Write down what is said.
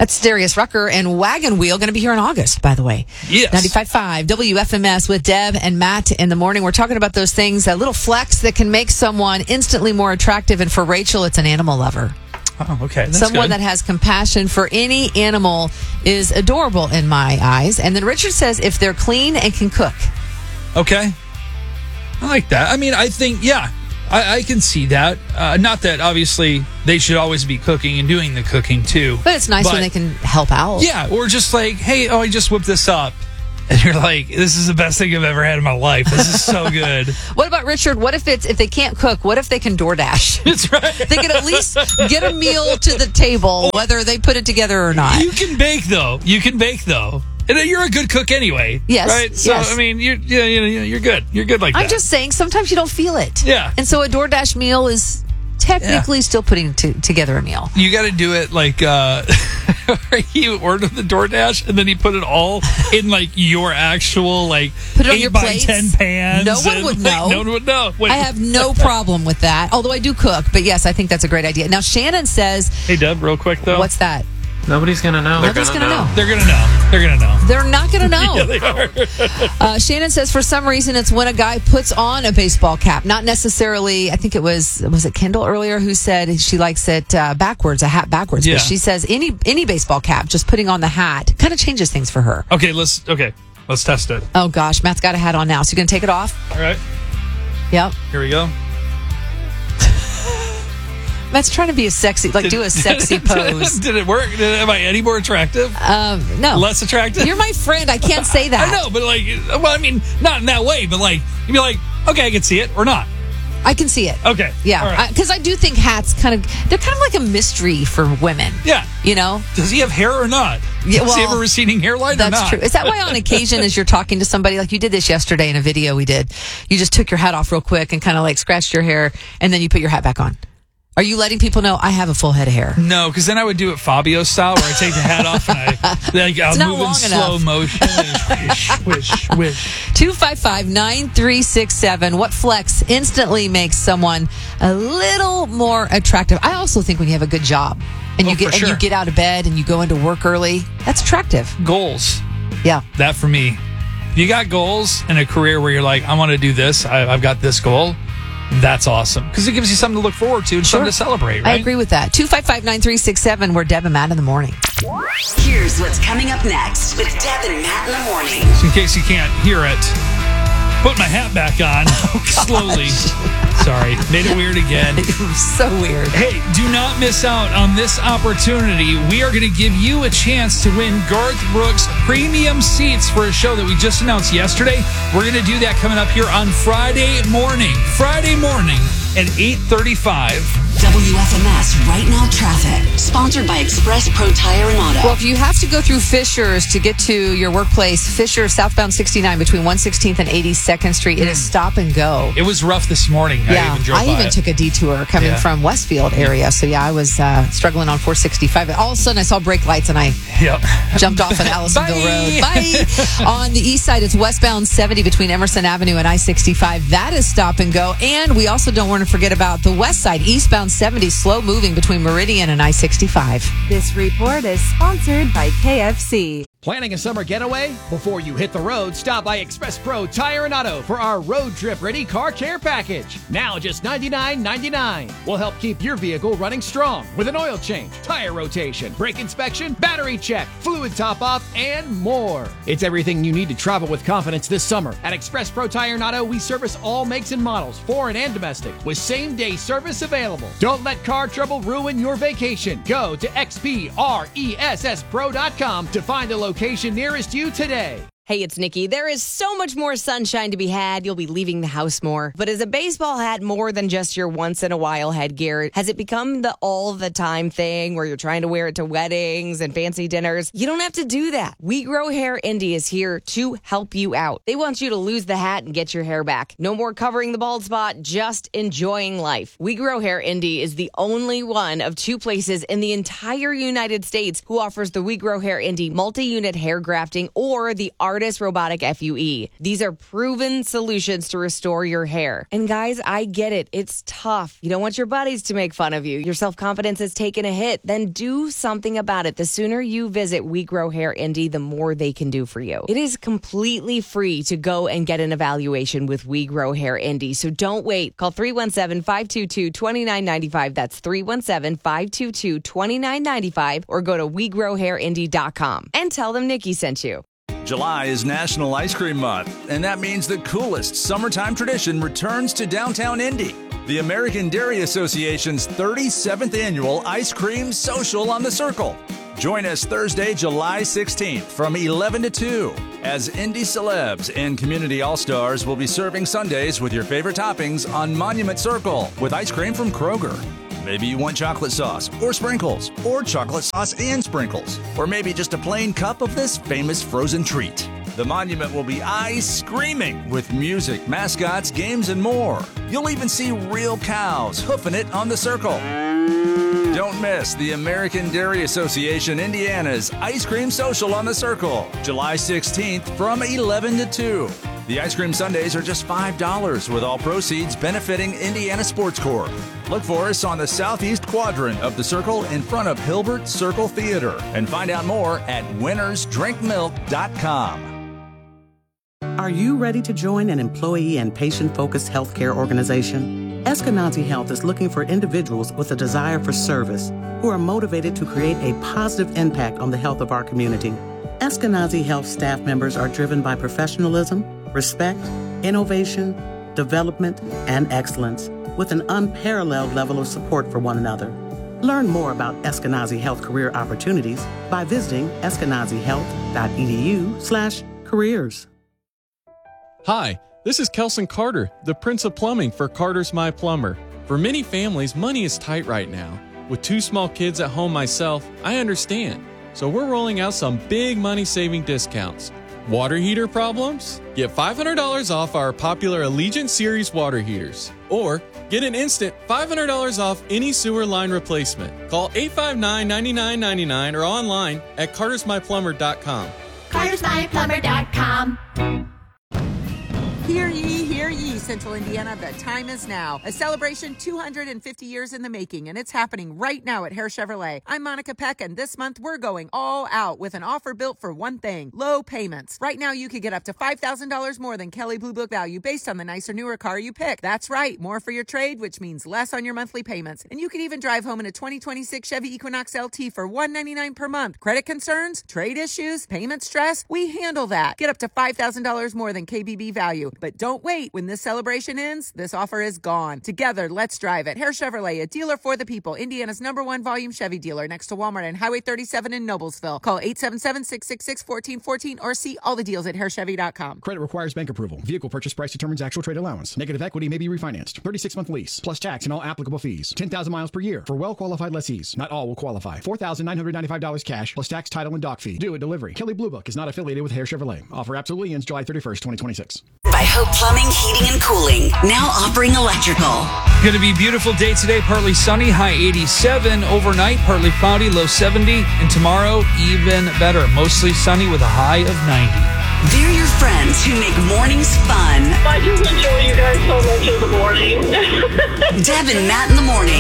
That's Darius Rucker and Wagon Wheel, going to be here in August, by the way. Yes. 95.5 WFMS with Deb and Matt in the morning. We're talking about those things, a little flex that can make someone instantly more attractive. And for Rachel, it's an animal lover. Oh, okay. That's Someone good. that has compassion for any animal is adorable in my eyes. And then Richard says if they're clean and can cook. Okay. I like that. I mean, I think, yeah, I can see that. Not that, obviously, they should always be cooking and doing the cooking, too. But it's nice when they can help out. Yeah, or just like, hey, I just whipped this up. And you're like, this is the best thing I've ever had in my life. This is so good. What about Richard? What if they can't cook? What if they can DoorDash? That's right. They can at least get a meal to the table, whether they put it together or not. You can bake, though. And you're a good cook anyway. Yes. Right? So, yes. I mean, you're good. You're good like that. I'm just saying, sometimes you don't feel it. Yeah. And so a DoorDash meal is technically still putting together a meal. You got to do it like you order the DoorDash and then you put it all in like your actual like put it on 8 your by plates. 10 pans. No one would know. No one would know. Wait. I have no problem with that. Although I do cook, but yes, I think that's a great idea. Now Shannon says, Hey Deb, real quick though. What's that? Nobody's going to know. Nobody's gonna know. They're gonna know. They're gonna know. They're not going to know. Yeah, they are. Shannon says for some reason it's when a guy puts on a baseball cap. Not necessarily, I think it was it Kendall earlier who said she likes it backwards, a hat backwards. Yeah. But she says any baseball cap, just putting on the hat kind of changes things for her. Okay, let's test it. Oh gosh, Matt's got a hat on now. So you're going to take it off? All right. Yep. Here we go. Matt's trying to be a sexy, do a sexy pose. Did it work? Am I any more attractive? No. Less attractive? You're my friend. I can't say that. I know, but I mean, not in that way, but you'd be like, okay, I can see it or not. I can see it. Okay. Yeah. All right. Because I do think hats they're kind of like a mystery for women. Yeah. You know? Does he have hair or not? Yeah, Does he well, have a receding hairline or not? That's true. Is that why on occasion as you're talking to somebody, like you did this yesterday in a video we did, you just took your hat off real quick and kind of like scratched your hair and then you put your hat back on? Are you letting people know I have a full head of hair? No, because then I would do it Fabio style, where I take the hat off and I'll move in slow motion. Wish. 255-9367. What flex instantly makes someone a little more attractive? I also think when you have a good job and you get out of bed and you go into work early, that's attractive. Goals. Yeah. That for me. If you got goals in a career where you're like, I want to do this, I've got this goal. That's awesome. Because it gives you something to look forward to and something to celebrate, right? I agree with that. 255-9367. We're Deb and Matt in the morning. Here's what's coming up next with Deb and Matt in the morning. So in case you can't hear it, put my hat back on slowly. Sorry, made it weird again. So weird. Hey, do not miss out on this opportunity. We are going to give you a chance to win Garth Brooks premium seats for a show that we just announced yesterday. We're going to do that coming up here on Friday morning at 8:35. WFMS Right Now Traffic, sponsored by Express Pro Tire and Auto. Well, if you have to go through Fishers to get to your workplace, Fishers southbound 69 between 116th and 82nd Street, it is stop and go. It was rough this morning. Yeah, I even took a detour coming from Westfield area. So yeah, I was struggling on 465. All of a sudden, I saw brake lights and I jumped off on Allisonville Road. Bye. On the east side, it's westbound 70 between Emerson Avenue and I-65. That is stop and go. And we also don't want to forget about the west side, eastbound 70, slow moving between Meridian and I-65. This report is sponsored by KFC. Planning a summer getaway? Before you hit the road, stop by Express Pro Tire and Auto for our road trip ready car care package. Now just $99.99. We'll help keep your vehicle running strong with an oil change, tire rotation, brake inspection, battery check, fluid top off, and more. It's everything you need to travel with confidence this summer. At Express Pro Tire and Auto, we service all makes and models, foreign and domestic, with same-day service available. Don't let car trouble ruin your vacation. Go to xpresspro.com to find a location nearest you today. Hey, it's Nikki. There is so much more sunshine to be had. You'll be leaving the house more. But is a baseball hat more than just your once-in-a-while headgear? Has it become the all-the-time thing where you're trying to wear it to weddings and fancy dinners? You don't have to do that. We Grow Hair Indie is here to help you out. They want you to lose the hat and get your hair back. No more covering the bald spot, just enjoying life. We Grow Hair Indie is the only one of 2 places in the entire United States who offers the We Grow Hair Indie multi-unit hair grafting or the Art Fortis Robotic FUE. These are proven solutions to restore your hair. And guys, I get it. It's tough. You don't want your buddies to make fun of you. Your self-confidence has taken a hit. Then do something about it. The sooner you visit We Grow Hair Indy, the more they can do for you. It is completely free to go and get an evaluation with We Grow Hair Indy. So don't wait. Call 317-522-2995. That's 317-522-2995. Or go to WeGrowHairIndy.com and tell them Nikki sent you. July is National Ice Cream Month, and that means the coolest summertime tradition returns to downtown Indy. The American Dairy Association's 37th annual Ice Cream Social on the Circle. Join us Thursday, July 16th from 11 to 2 as Indy celebs and community all-stars will be serving sundaes with your favorite toppings on Monument Circle with ice cream from Kroger. Maybe you want chocolate sauce or sprinkles, or chocolate sauce and sprinkles, or maybe just a plain cup of this famous frozen treat. The Monument will be ice screaming with music, mascots, games, and more. You'll even see real cows hoofing it on the circle. Don't miss the American Dairy Association Indiana's Ice Cream Social on the Circle, July 16th from 11 to 2. The ice cream sundaes are just $5 with all proceeds benefiting Indiana Sports Corp. Look for us on the southeast quadrant of the Circle in front of Hilbert Circle Theater and find out more at winnersdrinkmilk.com. Are you ready to join an employee and patient-focused healthcare organization? Eskenazi Health is looking for individuals with a desire for service who are motivated to create a positive impact on the health of our community. Eskenazi Health staff members are driven by professionalism, respect, innovation, development, and excellence, with an unparalleled level of support for one another. Learn more about Eskenazi Health career opportunities by visiting eskenazihealth.edu/careers. Hi, this is Kelson Carter, the Prince of Plumbing for Carter's My Plumber. For many families, money is tight right now. With 2 small kids at home myself, I understand. So we're rolling out some big money-saving discounts. Water heater problems? Get $500 off our popular Allegiant Series water heaters. Or get an instant $500 off any sewer line replacement. Call 859-9999 or online at cartersmyplumber.com. cartersmyplumber.com. Hear ye, Central Indiana, the time is now. A celebration 250 years in the making, and it's happening right now at Hare Chevrolet. I'm Monica Peck, and this month we're going all out with an offer built for one thing: low payments. Right now you could get up to $5,000 more than Kelley Blue Book value based on the nicer, newer car you pick. That's right, more for your trade, which means less on your monthly payments. And you could even drive home in a 2026 Chevy Equinox LT for $199 per month. Credit concerns, trade issues, payment stress, we handle that. Get up to $5,000 more than KBB value. But don't wait. When this celebration ends, this offer is gone. Together, let's drive it. Hare Chevrolet, a dealer for the people. Indiana's #1 volume Chevy dealer next to Walmart and Highway 37 in Noblesville. Call 877-666-1414 or see all the deals at harechevy.com. Credit requires bank approval. Vehicle purchase price determines actual trade allowance. Negative equity may be refinanced. 36-month lease, plus tax and all applicable fees. 10,000 miles per year for well-qualified lessees. Not all will qualify. $4,995 cash, plus tax, title, and dock fee. Due at delivery. Kelley Blue Book is not affiliated with Hare Chevrolet. Offer absolutely ends July 31st, 2026. By Hope Plumbing, Heating, and Cooling. Now offering electrical. Going to be a beautiful day today. Partly sunny, high 87. Overnight, partly cloudy, low 70. And tomorrow, even better. Mostly sunny with a high of 90. They're your friends who make mornings fun. I just enjoy you guys so much in the morning. Deb and Matt in the morning.